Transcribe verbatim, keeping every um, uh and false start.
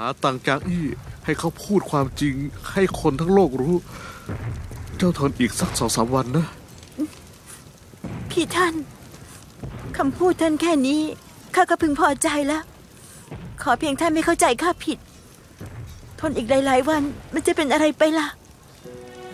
าตังจางอี้ให้เขาพูดความจริงให้คนทั้งโลกรู้ เจ้าทนอีกสักสองสามวันนะพี่ท่านคำพูดท่านแค่นี้ข้าก็พึงพอใจแล้วขอเพียงท่านไม่เข้าใจข้าผิดทนอีกหลายๆวันมันจะเป็นอะไรไปล่ะ